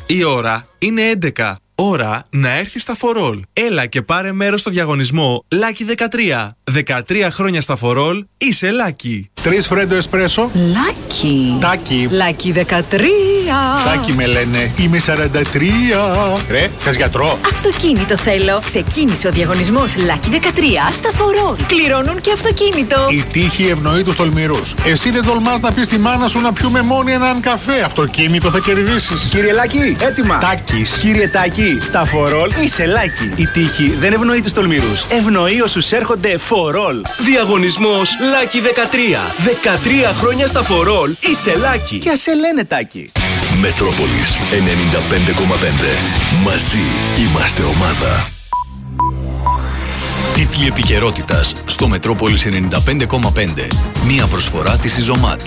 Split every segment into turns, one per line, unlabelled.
Η ώρα είναι 11. Ώρα να έρθει στα For All. Έλα και πάρε μέρος στο διαγωνισμό Lucky 13. 13 χρόνια στα For All, είσαι Lucky.
3 φρέντο εσπρέσο.
Lucky.
Τάκι.
Lucky 13.
Τάκι με λένε. Είμαι 43. Ρε, θες γιατρό?
Αυτοκίνητο θέλω. Ξεκίνησε ο διαγωνισμός Lucky 13 στα For All. Κληρώνουν και αυτοκίνητο.
Η τύχη ευνοεί τους τολμηρούς. Εσύ δεν τολμάς να πεις στη μάνα σου να πιούμε μόνοι έναν καφέ. Αυτοκίνητο θα κερδίσεις.
Κύριε Λάκη, έτοιμα.
Τάκης.
Κύριε Τάκη, στα For All είσαι Λάκη. Η τύχη δεν ευνοεί τους τολμηρούς. Ευνοεί όσους έρχονται For All. Διαγωνισμός Lucky 13. 13 χρόνια στα For All είσαι Λάκη. Και ας σε λένε Τάκη.
Μετρόπολης 95,5. Μαζί είμαστε ομάδα. Τίτλοι επικαιρότητας στο Μετρόπολης 95,5. Μία προσφορά της Ιζωμάτ.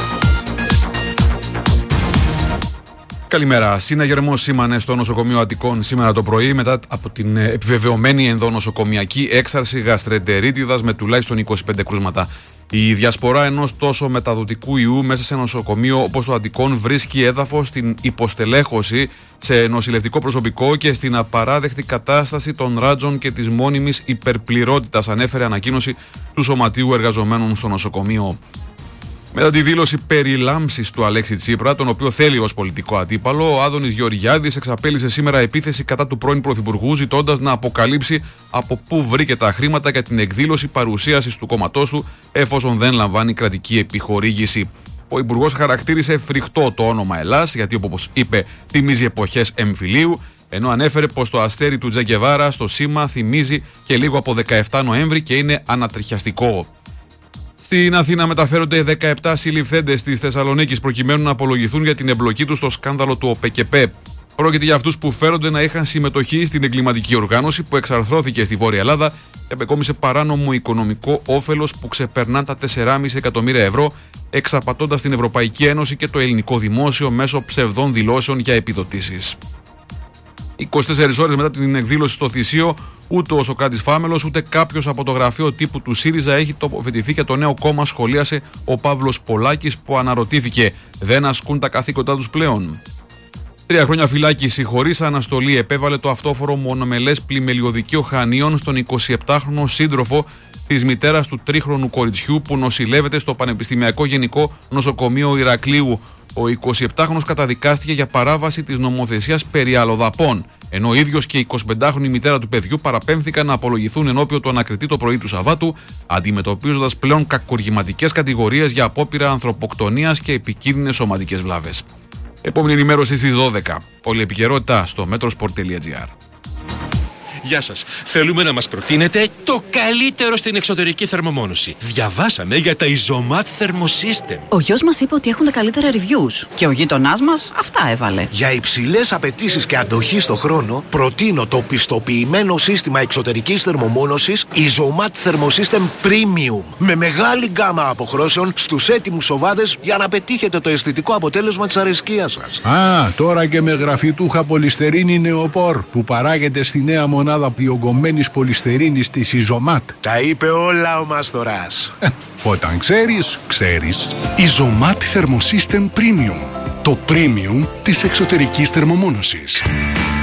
Καλημέρα. Συναγερμός σήμανε στο νοσοκομείο Αττικών σήμερα το πρωί μετά από την επιβεβαιωμένη ενδονοσοκομιακή έξαρση γαστρεντερίτιδας με τουλάχιστον 25 κρούσματα. Η διασπορά ενός τόσο μεταδοτικού ιού μέσα σε νοσοκομείο όπως το Αττικών βρίσκει έδαφος στην υποστελέχωση σε νοσηλευτικό προσωπικό και στην απαράδεκτη κατάσταση των ράτζων και της μόνιμης υπερπληρότητας, ανέφερε ανακοίνωση του Σωματείου Εργαζομένων στο νοσοκομείο. Μετά τη δήλωση περί λάμψης του Αλέξη Τσίπρα, τον οποίο θέλει ως πολιτικό αντίπαλο, ο Άδωνης Γεωργιάδης εξαπέλυσε σήμερα επίθεση κατά του πρώην Πρωθυπουργού, ζητώντας να αποκαλύψει από πού βρήκε τα χρήματα για την εκδήλωση παρουσίασης του κόμματός του, εφόσον δεν λαμβάνει κρατική επιχορήγηση. Ο Υπουργός χαρακτήρισε φρικτό το όνομα Ελλάς, γιατί όπως είπε θυμίζει εποχές εμφυλίου, ενώ ανέφερε πως το αστέρι του Τζε Γκεβάρα στο σήμα θυμίζει και λίγο από 17 Νοέμβρη και είναι ανατριχιαστικό. Στην Αθήνα μεταφέρονται 17 συλληφθέντες της Θεσσαλονίκης προκειμένου να απολογηθούν για την εμπλοκή τους στο σκάνδαλο του ΟΠΕΚΕΠΕ. Πρόκειται για αυτούς που φέρονται να είχαν συμμετοχή στην εγκληματική οργάνωση που εξαρθρώθηκε στη Βόρεια Ελλάδα και απεκόμισε παράνομο οικονομικό όφελος που ξεπερνά τα 4,5 εκατομμύρια ευρώ, εξαπατώντας την Ευρωπαϊκή Ένωση και το ελληνικό δημόσιο μέσω ψευδών δηλώσεων για επιδοτήσεις. 24 ώρες μετά την εκδήλωση στο Θησίο, ούτε ο Σωκράτης Φάμελος ούτε κάποιος από το γραφείο τύπου του ΣΥΡΙΖΑ έχει τοποθετηθεί για το νέο κόμμα, σχολίασε ο Παύλος Πολάκης, που αναρωτήθηκε: δεν ασκούν τα καθήκοντά τους πλέον? 3 χρόνια φυλάκιση χωρίς αναστολή επέβαλε το αυτόφορο μονομελές πλημελιωδικείο Χανίων στον 27χρονο σύντροφο της μητέρας του 3χρονου κοριτσιού που νοσηλεύεται στο Πανεπιστημιακό Γενικό Νοσοκομείο Ηρακλείου. Ο 27χρονος καταδικάστηκε για παράβαση της νομοθεσίας περί αλλοδαπών, ενώ ο ίδιος και η 25χρονη μητέρα του παιδιού παραπέμφθηκαν να απολογηθούν ενώπιον του ανακριτή το πρωί του Σαββάτου, αντιμετωπίζοντας πλέον κακουργηματικές κατηγορίες για απόπειρα ανθρωποκτονίας και επικίνδυνες σωματικές βλάβες. Επόμενη ενημέρωση στις 12. Όλη επικαιρότητα στο metrosport.gr.
Γεια σας. Θέλουμε να μας προτείνετε το καλύτερο στην εξωτερική θερμομόνωση. Διαβάσαμε για τα Ιζωμάτ Thermosystem.
Ο γιος μας είπε ότι έχουν τα καλύτερα reviews και ο γείτονάς μας αυτά έβαλε.
Για υψηλές απαιτήσεις και αντοχή στο χρόνο, προτείνω το πιστοποιημένο σύστημα εξωτερικής θερμομόνωσης Ιζωμάτ Thermosystem Premium. Με μεγάλη γκάμα αποχρώσεων στους έτοιμους οβάδες για να πετύχετε το αισθητικό αποτέλεσμα της αρεσκίας σας.
Τώρα και με γραφιτούχα πολυστερίνη νεοπόρ που παράγεται στη νέα μονάδα διογκωμένης πολυστερίνης της Ιζωμάτ.
Τα είπε όλα ο Μαστοράς.
Όταν ξέρεις, ξέρεις.
Ιζωμάτ Thermosystem Premium. Το premium της εξωτερικής θερμομόνωσης.